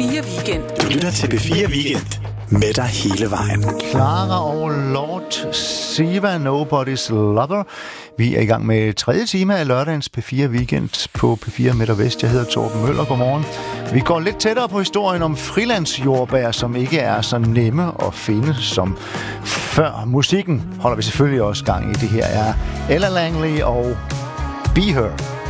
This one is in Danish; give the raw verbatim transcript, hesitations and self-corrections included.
fire Weekend. Du lytter til P fire Weekend med dig hele vejen. Clara og Lord Siva, Nobody's Lover. Vi er i gang med tredje time af lørdagens P fire Weekend på P fire Midt og Vest. Jeg hedder Torben Møller. Godmorgen. Vi går lidt tættere på historien om frilandsjordbær, som ikke er så nemme at finde som før. Musikken holder vi selvfølgelig også gang i. Det her er Ella Langley og Be Her.